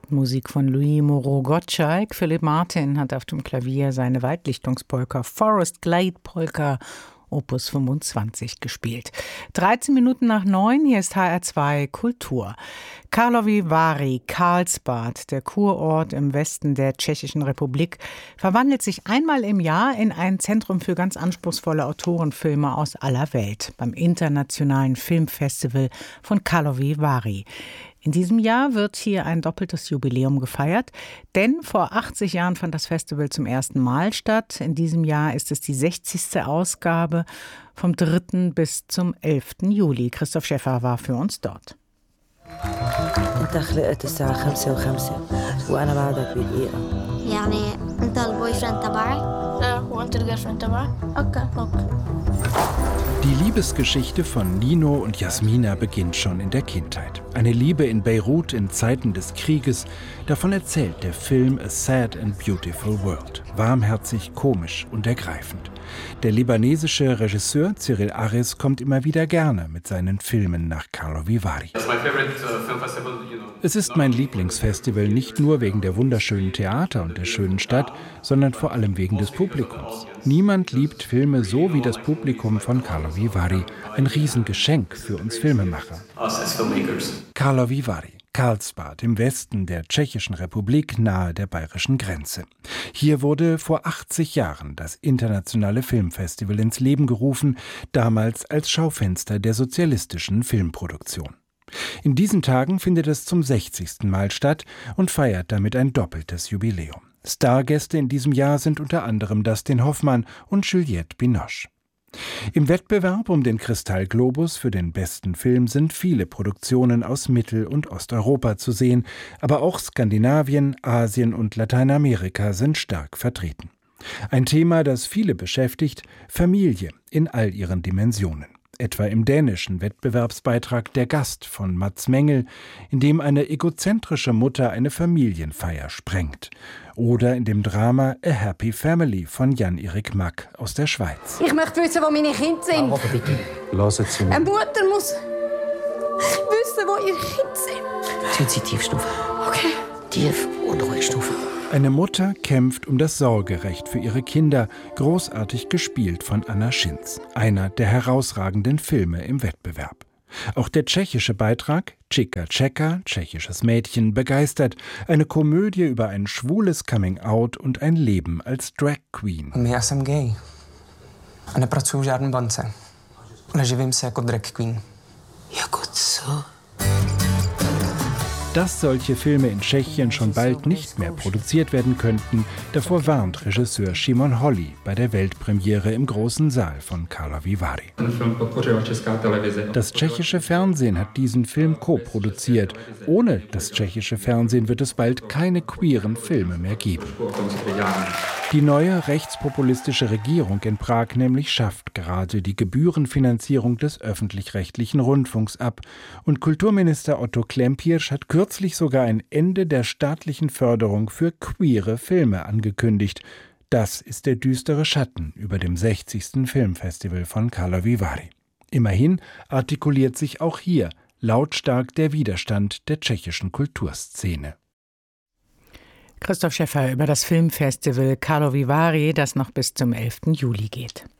Konzertmusik von Louis Moreau Gottschalk. Philipp Martin hat auf dem Klavier seine Waldlichtungspolka Forest Glade Polka Opus 25 gespielt. 13 Minuten nach 9, hier ist HR2 Kultur. Karlovy Vary, Karlsbad, der Kurort im Westen der Tschechischen Republik, verwandelt sich einmal im Jahr in ein Zentrum für ganz anspruchsvolle Autorenfilme aus aller Welt beim Internationalen Filmfestival von Karlovy Vary. In diesem Jahr wird hier ein doppeltes Jubiläum gefeiert, denn vor 80 Jahren fand das Festival zum ersten Mal statt. In diesem Jahr ist es die 60. Ausgabe vom 3. bis zum 11. Juli. Christoph Schäffer war für uns dort. Die Liebesgeschichte von Nino und Jasmina beginnt schon in der Kindheit. Eine Liebe in Beirut in Zeiten des Krieges, davon erzählt der Film A Sad and Beautiful World. Warmherzig, komisch und ergreifend. Der libanesische Regisseur Cyril Ares kommt immer wieder gerne mit seinen Filmen nach Karlovy Vary. Es ist mein Lieblingsfestival, nicht nur wegen der wunderschönen Theater und der schönen Stadt, sondern vor allem wegen des Publikums. Niemand liebt Filme so wie das Publikum von Karlovy Vary. Ein Riesengeschenk für uns Filmemacher. Karlovy Vary, Karlsbad im Westen der Tschechischen Republik nahe der bayerischen Grenze. Hier wurde vor 80 Jahren das Internationale Filmfestival ins Leben gerufen, damals als Schaufenster der sozialistischen Filmproduktion. In diesen Tagen findet es zum 60. Mal statt und feiert damit ein doppeltes Jubiläum. Stargäste in diesem Jahr sind unter anderem Dustin Hoffmann und Juliette Binoche. Im Wettbewerb um den Kristallglobus für den besten Film sind viele Produktionen aus Mittel- und Osteuropa zu sehen, aber auch Skandinavien, Asien und Lateinamerika sind stark vertreten. Ein Thema, das viele beschäftigt: Familie in all ihren Dimensionen. Etwa im dänischen Wettbewerbsbeitrag Der Gast von Mads Mengel, in dem eine egozentrische Mutter eine Familienfeier sprengt. Oder in dem Drama A Happy Family von Jan-Erik Mack aus der Schweiz. Ich möchte wissen, wo meine Kinder sind. Aber bitte, hören Sie mir. Eine Mutter muss wissen, wo ihre Kinder sind. Tun Sie Tiefstufe. Okay. Tief- und Ruhigstufe. Eine Mutter kämpft um das Sorgerecht für ihre Kinder, großartig gespielt von Anna Schinz, einer der herausragenden Filme im Wettbewerb. Auch der tschechische Beitrag Chica Čeka, tschechisches Mädchen, begeistert, eine Komödie über ein schwules Coming-out und ein Leben als Drag Queen. Já jsem gay a nepracuju v žádné bance, ale živím se jako drag queen. Ja gut so. Dass solche Filme in Tschechien schon bald nicht mehr produziert werden könnten, davor warnt Regisseur Šimon Holý bei der Weltpremiere im großen Saal von Karlovy Vary. Das tschechische Fernsehen hat diesen Film co-produziert. Ohne das tschechische Fernsehen wird es bald keine queeren Filme mehr geben. Die neue rechtspopulistische Regierung in Prag nämlich schafft gerade die Gebührenfinanzierung des öffentlich-rechtlichen Rundfunks ab. Und Kulturminister Otto Klempiersch hat kürzlich sogar ein Ende der staatlichen Förderung für queere Filme angekündigt. Das ist der düstere Schatten über dem 60. Filmfestival von Karlovy Vary. Immerhin artikuliert sich auch hier lautstark der Widerstand der tschechischen Kulturszene. Christoph Schäffer über das Filmfestival Karlovy Vary, das noch bis zum 11. Juli geht.